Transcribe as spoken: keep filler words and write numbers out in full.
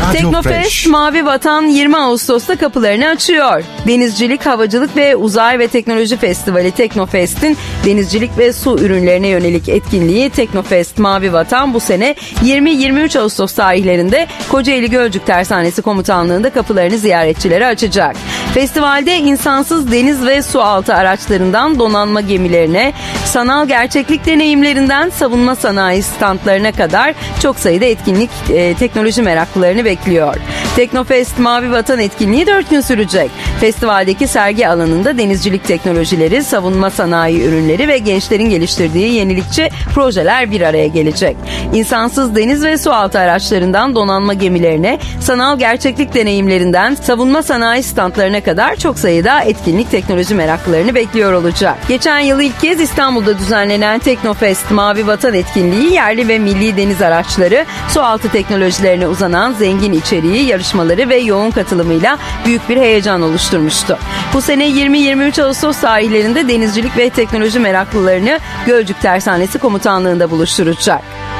Teknofest Mavi Vatan yirmi Ağustos'ta kapılarını açıyor. Denizcilik, Havacılık ve Uzay ve Teknoloji Festivali Teknofest'in denizcilik ve su ürünlerine yönelik etkinliği Teknofest Mavi Vatan bu sene yirmi yirmi üç Ağustos tarihlerinde Kocaeli Gölcük Tersanesi Komutanlığı'nda kapılarını ziyaretçilere açacak. Festivalde insansız deniz ve su altı araçlarından donanma gemilerine, sanal gerçeklik deneyimlerinden savunma sanayi standlarına kadar çok sayıda etkinlik e, teknoloji meraklılarını bekliyor. Teknofest Mavi Vatan etkinliği dört gün sürecek. Festivaldeki sergi alanında denizcilik teknolojileri, savunma sanayi ürünleri ve gençlerin geliştirdiği yenilikçi projeler bir araya gelecek. İnsansız deniz ve su altı araçlarından donanma gemilerine, sanal gerçeklik deneyimlerinden savunma sanayi standlarına kadar çok sayıda etkinlik teknoloji meraklılarını bekliyor olacak. Geçen yıl ilk kez İstanbul'da düzenlenen Teknofest Mavi Vatan etkinliği yerli ve milli deniz araçları, su altı teknolojilerine uzanan zengin içeriği, yarışmaları ve yoğun katılımıyla büyük bir heyecan oluşturmuştu. Bu sene yirmi yirmi üç Ağustos tarihlerinde denizcilik ve teknoloji meraklılarını Gölcük Tersanesi Komutanlığı'nda buluşturacak.